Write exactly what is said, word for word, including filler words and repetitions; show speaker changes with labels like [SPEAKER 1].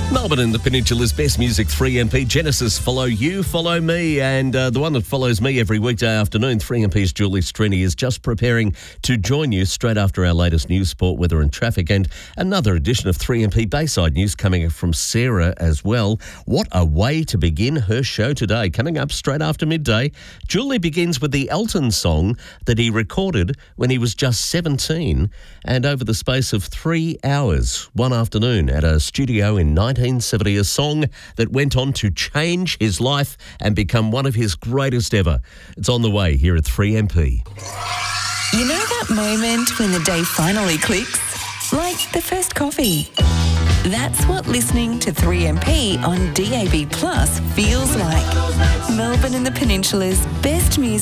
[SPEAKER 1] Melbourne and the Peninsula's best music, three M P. Genesis, Follow You, Follow Me. And uh, the one that follows me every weekday afternoon, three M P's Julie Strini, is just preparing to join you straight after our latest news, sport, weather and traffic. And another edition of three M P Bayside News coming from Sarah as well. What a way to begin her show today. Coming up straight after midday, Julie begins with the Elton song that he recorded when he was just seventeen. And over the space of three hours, one afternoon at a studio in nineteen seventy, a song that went on to change his life and become one of his greatest ever. It's on the way here at three M P.
[SPEAKER 2] You know that moment when the day finally clicks? Like the first coffee. That's what listening to three M P on D A B Plus feels like. Melbourne and the Peninsula's best music.